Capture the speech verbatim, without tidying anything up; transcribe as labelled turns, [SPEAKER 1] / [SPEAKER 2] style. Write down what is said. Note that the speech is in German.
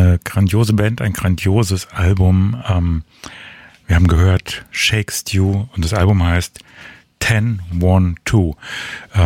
[SPEAKER 1] eine grandiose Band, ein grandioses Album. Ähm, wir haben gehört Shake Stew und das Album heißt ten one two.